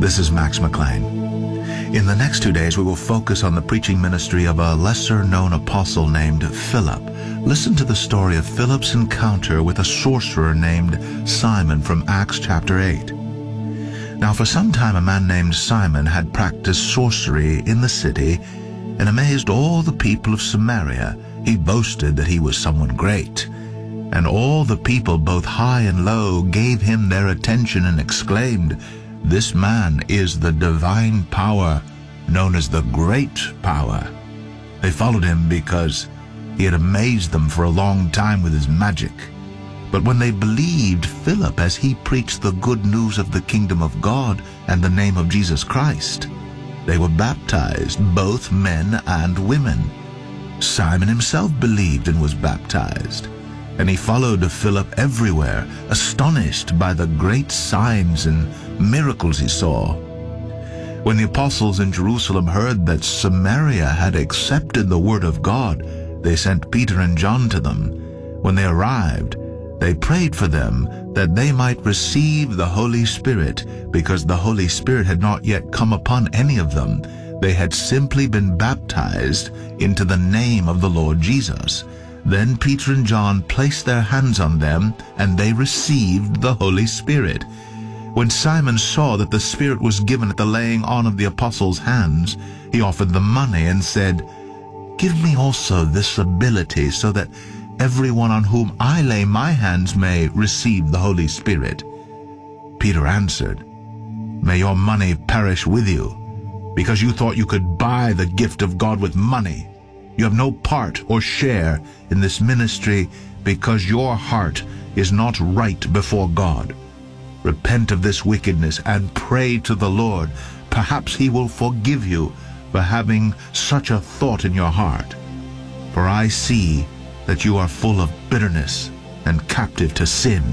This is Max McLean. In the next 2 days, we will focus on the preaching ministry of a lesser-known apostle named Philip. Listen to the story of Philip's encounter with a sorcerer named Simon from Acts chapter 8. Now, for some time, a man named Simon had practiced sorcery in the city and amazed all the people of Samaria. He boasted that he was someone great. And all the people, both high and low, gave him their attention and exclaimed, "This man is the divine power, known as the Great Power." They followed him because he had amazed them for a long time with his magic. But when they believed Philip as he preached the good news of the kingdom of God and the name of Jesus Christ, they were baptized, both men and women. Simon himself believed and was baptized, and he followed Philip everywhere, astonished by the great signs and miracles he saw. When the apostles in Jerusalem heard that Samaria had accepted the word of God, they sent Peter and John to them. When they arrived, they prayed for them that they might receive the Holy Spirit, because the Holy Spirit had not yet come upon any of them. They had simply been baptized into the name of the Lord Jesus. Then Peter and John placed their hands on them, and they received the Holy Spirit. When Simon saw that the Spirit was given at the laying on of the apostles' hands, he offered them money and said, "Give me also this ability, so that everyone on whom I lay my hands may receive the Holy Spirit." Peter answered, "May your money perish with you, because you thought you could buy the gift of God with money. You have no part or share in this ministry, because your heart is not right before God. Repent of this wickedness and pray to the Lord. Perhaps he will forgive you for having such a thought in your heart. For I see that you are full of bitterness and captive to sin."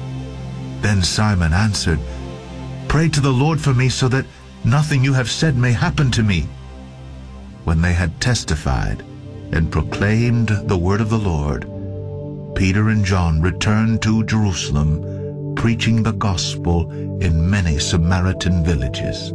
Then Simon answered, "Pray to the Lord for me, so that nothing you have said may happen to me." When they had testified and proclaimed the word of the Lord, Peter and John returned to Jerusalem, preaching the gospel in many Samaritan villages.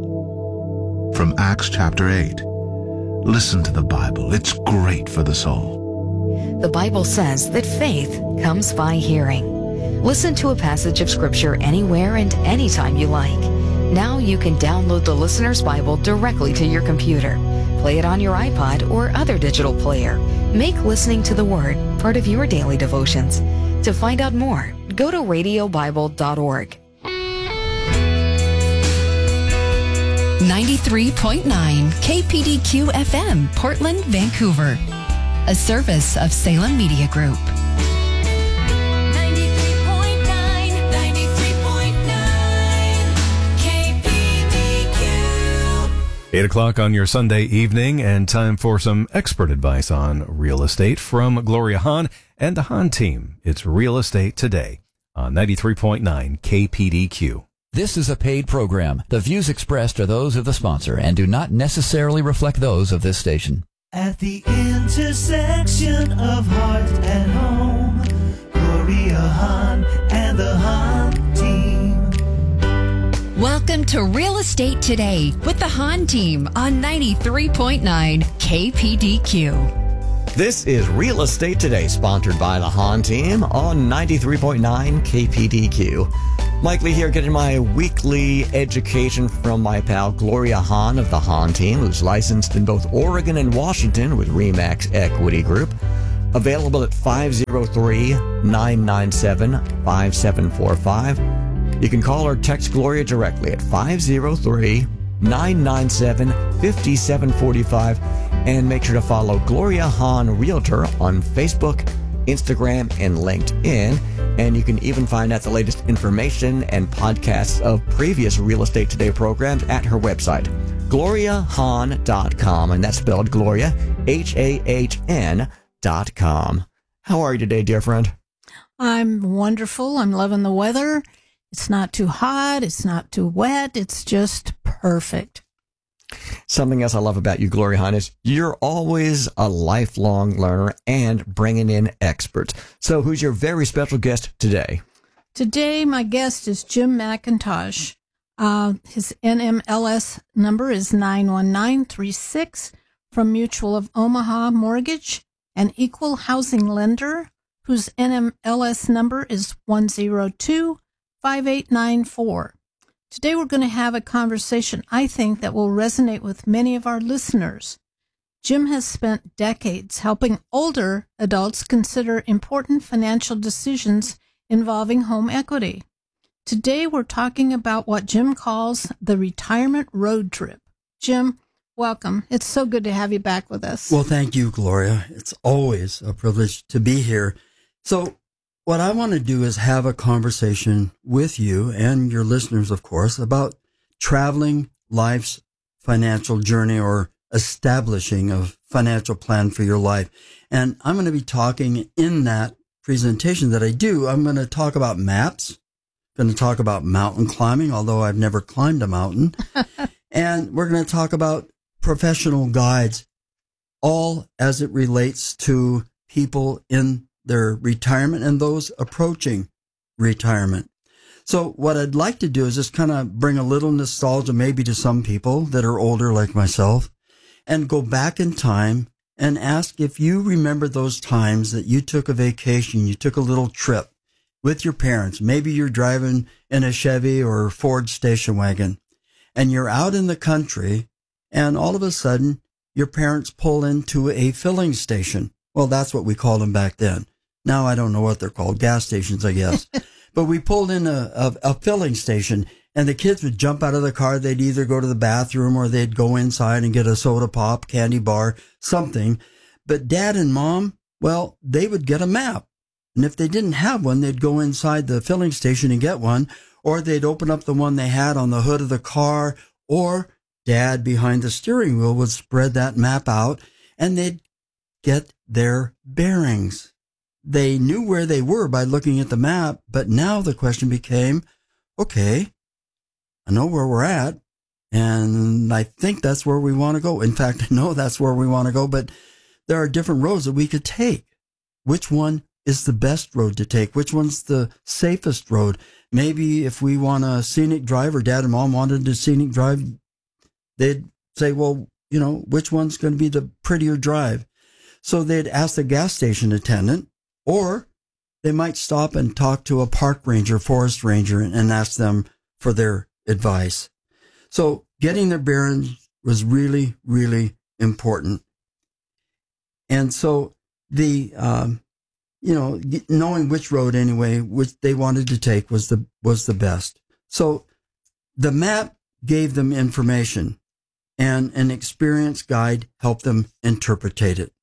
From Acts chapter 8. Listen to the Bible. It's great for the soul. The Bible says that faith comes by hearing. Listen to a passage of Scripture anywhere and anytime you like. Now you can download the Listener's Bible directly to your computer. Play it on your iPod or other digital player. Make listening to the Word part of your daily devotions. To find out more, go to radiobible.org. 93.9 KPDQ FM, Portland, Vancouver. A service of Salem Media Group. 93.9 KPDQ. 8 o'clock on your Sunday evening, and time for some expert advice on real estate from Gloria Hahn and the Hahn team. It's Real Estate Today on 93.9 KPDQ. This is a paid program. The views expressed are those of the sponsor and do not necessarily reflect those of this station. At the intersection of heart and home, Gloria Hahn and the Hahn team. Welcome to Real Estate Today with the Hahn team on 93.9 KPDQ. This is Real Estate Today, sponsored by the Hahn team on 93.9 KPDQ. Mike Lee here, getting my weekly education from my pal Gloria Hahn of the Hahn team, who's licensed in both Oregon and Washington with RE/MAX Equity Group. Available at 503-997-5745. You can call or text Gloria directly at 503-997-5745. And make sure to follow Gloria Hahn Realtor on Facebook, Instagram, and LinkedIn. And you can even find out the latest information and podcasts of previous Real Estate Today programs at her website, GloriaHahn.com. And that's spelled Gloria, HAHN.com. How are you today, dear friend? I'm wonderful. I'm loving the weather. It's not too hot. It's not too wet. It's just perfect. Something else I love about you, Gloria Hahn, is you're always a lifelong learner and bringing in experts. So who's your very special guest today? Today, my guest is Jim McIntosh. His NMLS number is 91936 from Mutual of Omaha Mortgage, an equal housing lender whose NMLS number is 1025894. Today we're going to have a conversation I think that will resonate with many of our listeners. Jim has spent decades helping older adults consider important financial decisions involving home equity. Today we're talking about what Jim calls the retirement road trip. Jim, welcome. It's so good to have you back with us. Well, thank you, Gloria. It's always a privilege to be here. So what I want to do is have a conversation with you and your listeners, of course, about traveling life's financial journey or establishing a financial plan for your life. And I'm going to be talking in that presentation that I do. I'm going to talk about maps, going to talk about mountain climbing, although I've never climbed a mountain. And we're going to talk about professional guides, all as it relates to people in their retirement and those approaching retirement. So what I'd like to do is just kind of bring a little nostalgia maybe to some people that are older like myself and go back in time and ask if you remember those times that you took a vacation, you took a little trip with your parents. Maybe you're driving in a Chevy or Ford station wagon and you're out in the country and all of a sudden your parents pull into a filling station. Well, that's what we called them back then. Now I don't know what they're called, gas stations, I guess. But we pulled in a filling station and the kids would jump out of the car. They'd either go to the bathroom or they'd go inside and get a soda pop, candy bar, something. But Dad and Mom, well, they would get a map. And if they didn't have one, they'd go inside the filling station and get one, or they'd open up the one they had on the hood of the car, or Dad behind the steering wheel would spread that map out and they'd get their bearings. They knew where they were by looking at the map, but now the question became, okay, I know where we're at, and I think that's where we want to go. In fact, I know that's where we want to go, but there are different roads that we could take. Which one is the best road to take? Which one's the safest road? Maybe if we want a scenic drive, or Dad and Mom wanted a scenic drive, they'd say, well, you know, which one's going to be the prettier drive? So they'd ask the gas station attendant, or they might stop and talk to a park ranger, forest ranger, and ask them for their advice. So getting their bearings was really, really important. And so the, knowing which road anyway, which they wanted to take was the best. So the map gave them information and an experienced guide helped them interpretate it.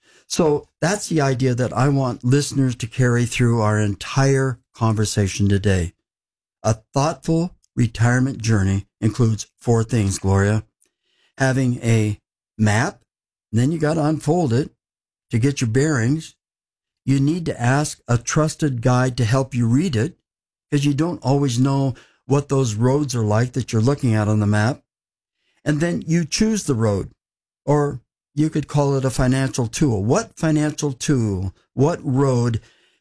So that's the idea that I want listeners to carry through our entire conversation today. A thoughtful retirement journey includes 4 things, Gloria. Having a map, and then you got to unfold it to get your bearings. You need to ask a trusted guide to help you read it because you don't always know what those roads are like that you're looking at on the map. And then you choose the road, or you could call it a financial tool. What financial tool, what road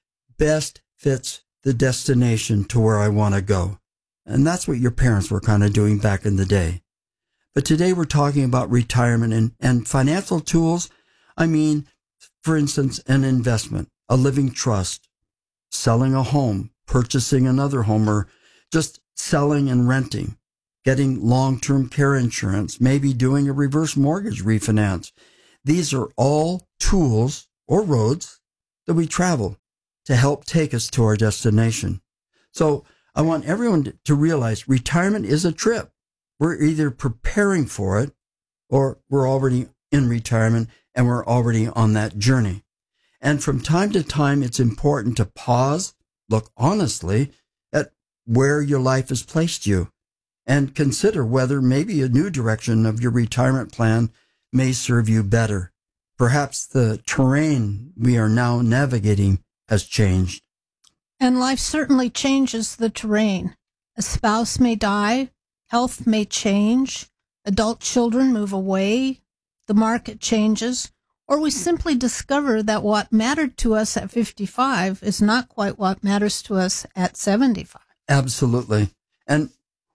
best fits the destination to where I want to go? And that's what your parents were kind of doing back in the day. But today we're talking about retirement and financial tools. I mean, for instance, an investment, a living trust, selling a home, purchasing another home, or just selling and renting, getting long-term care insurance, maybe doing a reverse mortgage refinance. These are all tools or roads that we travel to help take us to our destination. So I want everyone to realize retirement is a trip. We're either preparing for it or we're already in retirement and we're already on that journey. And from time to time, it's important to pause, look honestly at where your life has placed you, and consider whether maybe a new direction of your retirement plan may serve you better. Perhaps the terrain we are now navigating has changed. And life certainly changes the terrain. A spouse may die, health may change, adult children move away, the market changes, or we simply discover that what mattered to us at 55 is not quite what matters to us at 75. Absolutely. And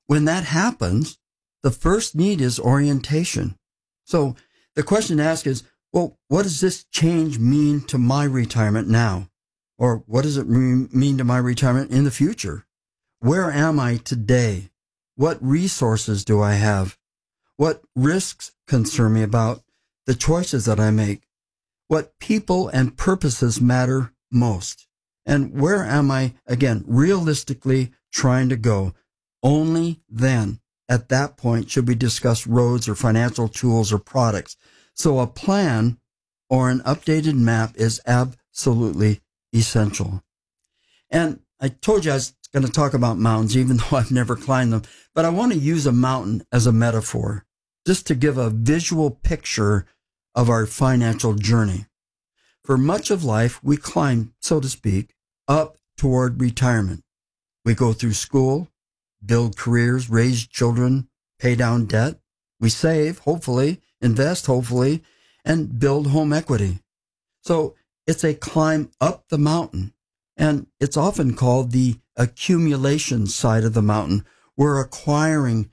when that happens, the first need is orientation. So the question to ask is, well, what does this change mean to my retirement now? Or what does it mean to my retirement in the future? Where am I today? What resources do I have? What risks concern me about the choices that I make? What people and purposes matter most? And where am I, again, realistically trying to go? Only then, at that point, should we discuss roads or financial tools or products. So a plan or an updated map is absolutely essential. And I told you I was going to talk about mountains, even though I've never climbed them. But I want to use a mountain as a metaphor, just to give a visual picture of our financial journey. For much of life, we climb, so to speak, up toward retirement. We go through school, build careers, raise children, pay down debt. We save, hopefully, invest, hopefully, and build home equity. So it's a climb up the mountain, and it's often called the accumulation side of the mountain. We're acquiring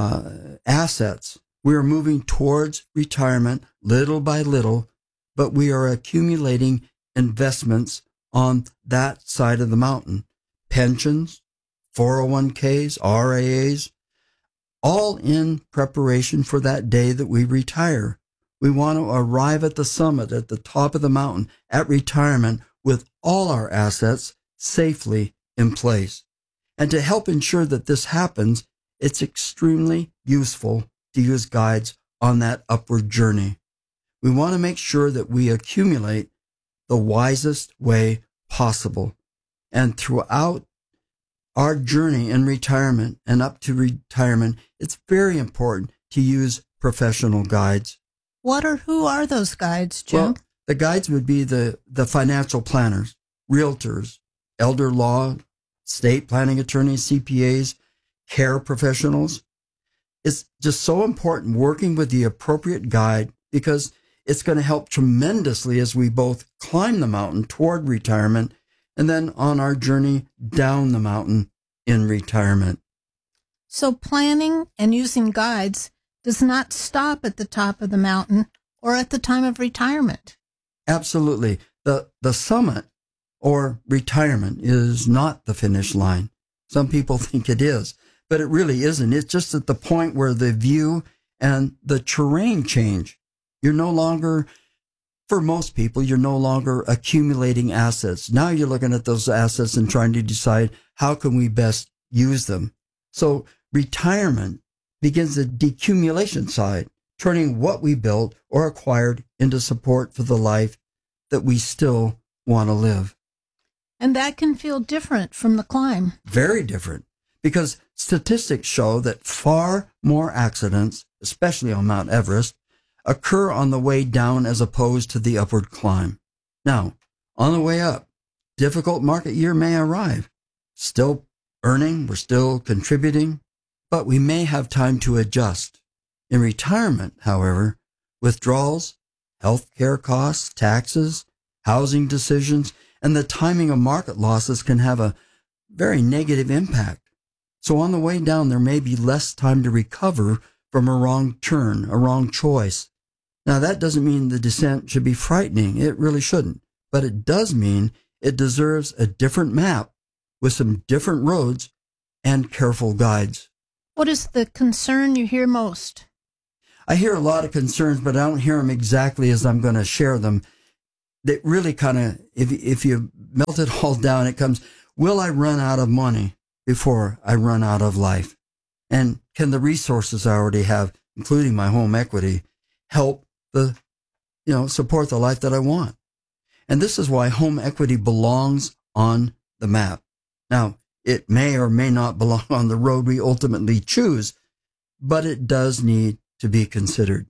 assets. We are moving towards retirement little by little, but we are accumulating investments on that side of the mountain. Pensions, 401ks, RAAs, all in preparation for that day that we retire. We want to arrive at the summit, at the top of the mountain, at retirement with all our assets safely in place. And to help ensure that this happens, it's extremely useful to use guides on that upward journey. We want to make sure that we accumulate the wisest way possible. And throughout our journey in retirement and up to retirement, it's very important to use professional guides. Who are those guides, Jim? Well, the guides would be the financial planners, realtors, elder law, estate planning attorneys, CPAs, care professionals. It's just so important working with the appropriate guide because it's going to help tremendously as we both climb the mountain toward retirement and then on our journey down the mountain in retirement. So planning and using guides does not stop at the top of the mountain or at the time of retirement. Absolutely. The summit or retirement is not the finish line. Some people think it is, but it really isn't. It's just at the point where the view and the terrain change. You're no longer, for most people, you're no longer accumulating assets. Now you're looking at those assets and trying to decide how can we best use them. So retirement begins the decumulation side, turning what we built or acquired into support for the life that we still want to live. And that can feel different from the climb. Very different, because statistics show that far more accidents, especially on Mount Everest, occur on the way down as opposed to the upward climb. Now, on the way up, difficult market year may arrive. Still earning, we're still contributing, but we may have time to adjust. In retirement, however, withdrawals, healthcare costs, taxes, housing decisions, and the timing of market losses can have a very negative impact. So on the way down, there may be less time to recover from a wrong turn, a wrong choice. Now, that doesn't mean the descent should be frightening. It really shouldn't. But it does mean it deserves a different map with some different roads and careful guides. What is the concern you hear most? I hear a lot of concerns, but I don't hear them exactly as I'm going to share them. That really kind of, if you melt it all down, it comes, will I run out of money before I run out of life? And can the resources I already have, including my home equity, help support the life that I want? And this is why home equity belongs on the map. Now, it may or may not belong on the road we ultimately choose, but it does need to be considered.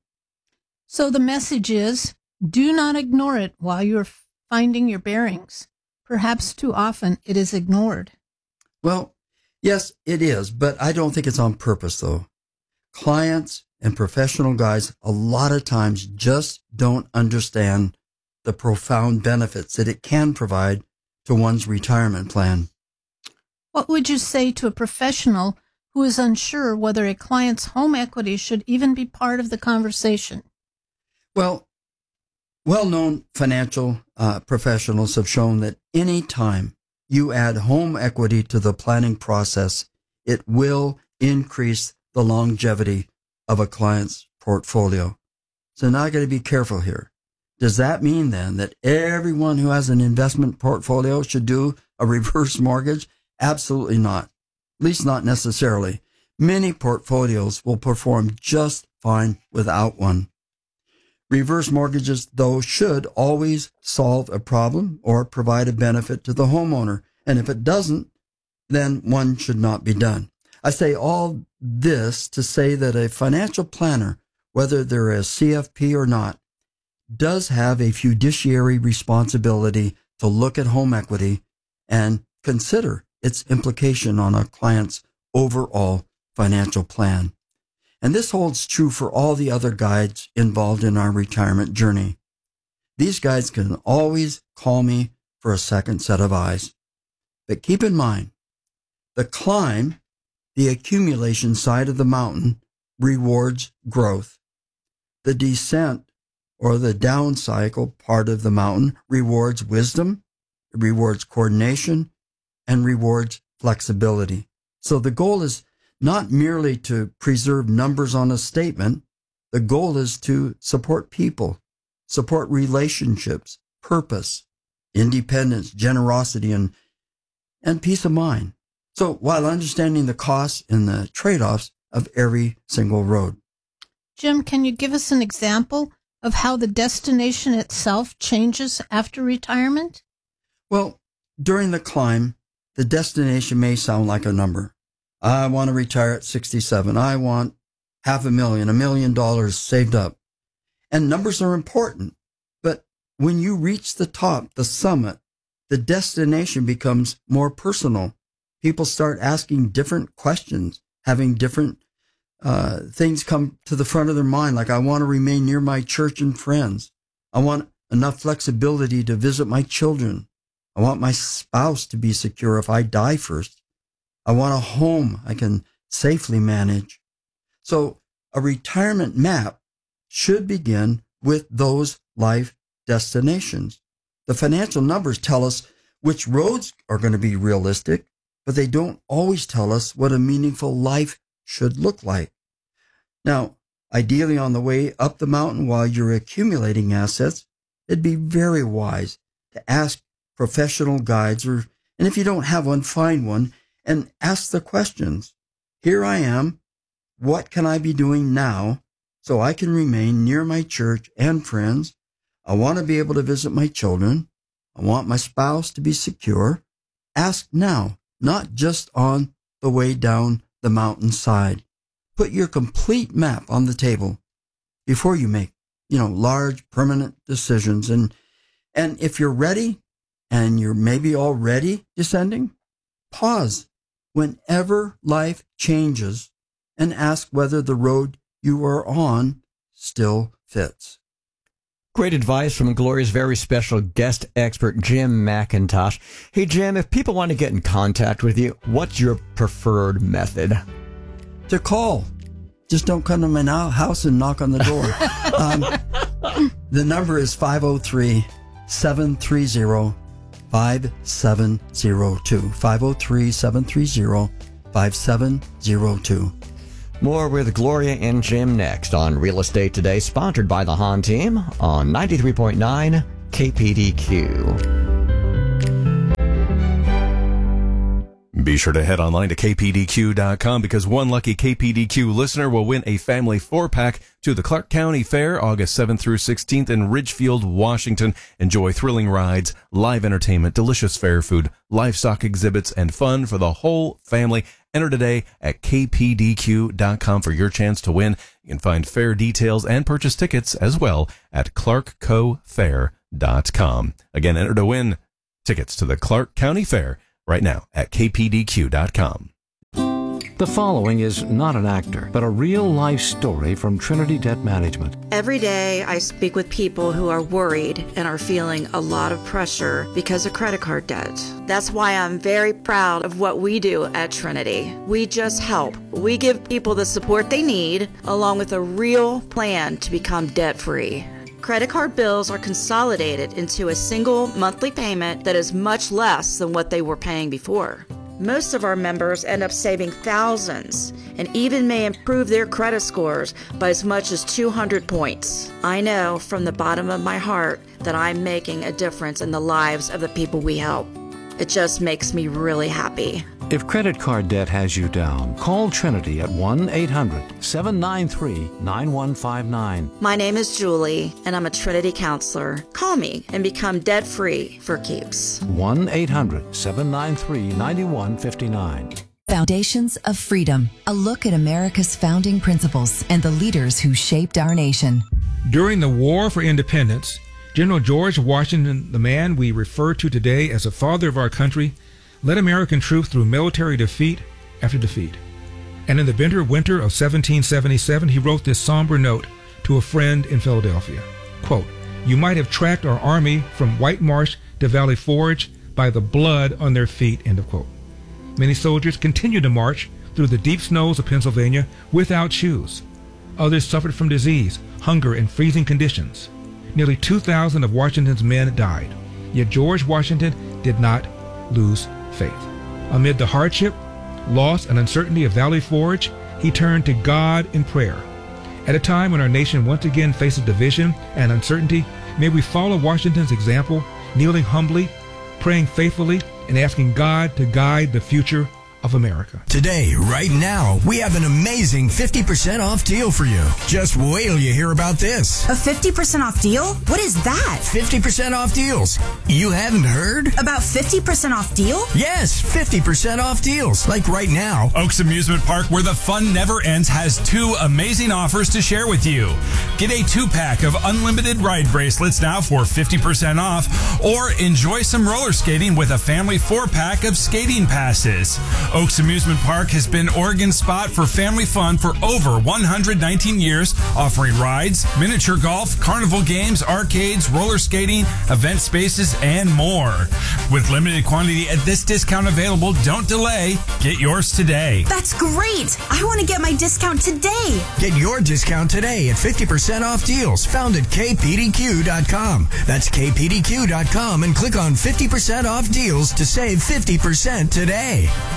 So the message is, do not ignore it while you're finding your bearings. Perhaps too often it is ignored. Well, yes, it is, but I don't think it's on purpose, though. Clients and professional guides a lot of times just don't understand the profound benefits that it can provide to one's retirement plan. What would you say to a professional who who is unsure whether a client's home equity should even be part of the conversation? Well, well-known financial professionals have shown that any time you add home equity to the planning process, it will increase the longevity of a client's portfolio. So now I got to be careful here. Does that mean then that everyone who has an investment portfolio should do a reverse mortgage? Absolutely not. At least not necessarily. Many portfolios will perform just fine without one. Reverse mortgages, though, should always solve a problem or provide a benefit to the homeowner. And if it doesn't, then one should not be done. I say all this to say that a financial planner, whether they're a CFP or not, does have a fiduciary responsibility to look at home equity and consider its implication on a client's overall financial plan. And this holds true for all the other guides involved in our retirement journey. These guides can always call me for a second set of eyes. But keep in mind, the climb, the accumulation side of the mountain, rewards growth. The descent or the down cycle part of the mountain rewards wisdom, it rewards coordination, and rewards flexibility. So the goal is not merely to preserve numbers on a statement. The goal is to support people, support relationships, purpose, independence, generosity, and peace of mind. So while understanding the costs and the trade-offs of every single road. Jim, can you give us an example of how the destination itself changes after retirement? Well, during the climb, the destination may sound like a number. I want to retire at 67. I want $500,000, $1 million saved up. And numbers are important. But when you reach the top, the summit, the destination becomes more personal. People start asking different questions, having different things come to the front of their mind. Like, I want to remain near my church and friends. I want enough flexibility to visit my children. I want my spouse to be secure if I die first. I want a home I can safely manage. So a retirement map should begin with those life destinations. The financial numbers tell us which roads are going to be realistic, but they don't always tell us what a meaningful life should look like. Now, ideally on the way up the mountain while you're accumulating assets, it'd be very wise to ask professional guides, and if you don't have one, find one, and ask the questions. Here I am. What can I be doing now so I can remain near my church and friends? I want to be able to visit my children. I want my spouse to be secure. Ask now, not just on the way down the mountainside. Put your complete map on the table before you make, large permanent decisions. And if you're ready and you're maybe already descending, pause whenever life changes and ask whether the road you are on still fits. Great advice from Gloria's very special guest expert, Jim McIntosh. Hey, Jim, if people want to get in contact with you, what's your preferred method? To call. Just don't come to my house and knock on the door. The number is 503-730-5702. 503-730-5702. More with Gloria and Jim next on Real Estate Today, sponsored by the Hahn Team on 93.9 KPDQ. Be sure to head online to kpdq.com because one lucky KPDQ listener will win a family 4-pack to the Clark County Fair August 7th through 16th in Ridgefield, Washington. Enjoy thrilling rides, live entertainment, delicious fair food, livestock exhibits, and fun for the whole family. Enter today at kpdq.com for your chance to win. You can find fair details and purchase tickets as well at clarkcofair.com. Again, enter to win tickets to the Clark County Fair right now at kpdq.com. The following is not an actor, but a real-life story from Trinity Debt Management. Every day I speak with people who are worried and are feeling a lot of pressure because of credit card debt. That's why I'm very proud of what we do at Trinity. We just help. We give people the support they need, along with a real plan to become debt-free. Credit card bills are consolidated into a single monthly payment that is much less than what they were paying before. Most of our members end up saving thousands and even may improve their credit scores by as much as 200 points. I know from the bottom of my heart that I'm making a difference in the lives of the people we help. It just makes me really happy. If credit card debt has you down, call Trinity at 1-800-793-9159. My name is Julie, and I'm a Trinity counselor. Call me and become debt-free for keeps. 1-800-793-9159. Foundations of Freedom, a look at America's founding principles and the leaders who shaped our nation. During the War for Independence, General George Washington, the man we refer to today as the father of our country, led American troops through military defeat after defeat. And in the bitter winter of 1777, he wrote this somber note to a friend in Philadelphia. Quote, "You might have tracked our army from White Marsh to Valley Forge by the blood on their feet," end of quote. Many soldiers continued to march through the deep snows of Pennsylvania without shoes. Others suffered from disease, hunger, and freezing conditions. Nearly 2,000 of Washington's men died. Yet George Washington did not lose faith. Amid the hardship, loss, and uncertainty of Valley Forge, he turned to God in prayer. At a time when our nation once again faces division and uncertainty, may we follow Washington's example, kneeling humbly, praying faithfully, and asking God to guide the future of America. Today, right now, we have an amazing 50% off deal for you. Just wait till you hear about this. A 50% off deal? What is that? 50% off deals. You haven't heard? About 50% off deal? Yes, 50% off deals. Like right now. Oaks Amusement Park, where the fun never ends, has 2 amazing offers to share with you. Get a 2-pack of unlimited ride bracelets now for 50% off, or enjoy some roller skating with a family 4-pack of skating passes. Oaks Amusement Park has been Oregon's spot for family fun for over 119 years, offering rides, miniature golf, carnival games, arcades, roller skating, event spaces, and more. With limited quantity at this discount available, don't delay. Get yours today. That's great! I want to get my discount today. Get your discount today at 50% off deals found at kpdq.com. That's kpdq.com and click on 50% off deals to save 50% today.